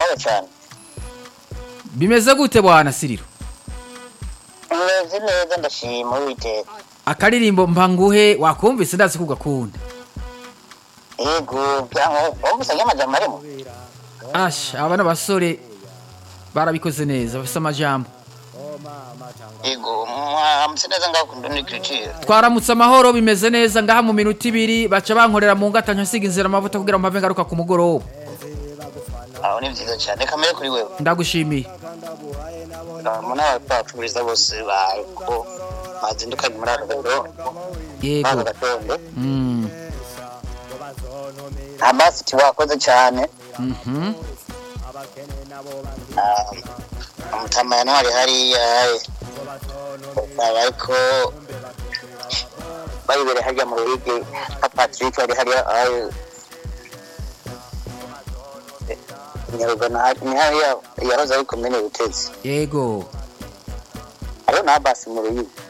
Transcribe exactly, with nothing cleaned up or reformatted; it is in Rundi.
Sawa cyane. Bimeze gute bwana Siriro? Meze neza ndashima Uwiteka. Akaririmbo mpanguhe wakumvise ndazi kugakunda. Yego, byango, ubusanye amajambo arimo. Ash, abana basore barabikoze neza, bafise amajambo. Yego, mwamse neza ngaho kundoni critique. Twaramutse amahoro bimeze neza ngaha mu minota ibiri baca bankorera mu ngata ntasiga inzira amavuta kugira mpave ngaruka ku mugoroba. Aho ni byiza cyane kamere kuri wewe. Ndagushimiye. Muna bapfuriza bose bako mazindukanye muri aro. Yego. Mm. Amasi tiwakoze cyane. Mhm. Ah, umutamana wari hariya ariko bayibere hajya mu ruhige Patrick ari hariya ayo nyarugana ni hariya yahoze ari komene Butezi. Yego. Aro na basi mu ruhige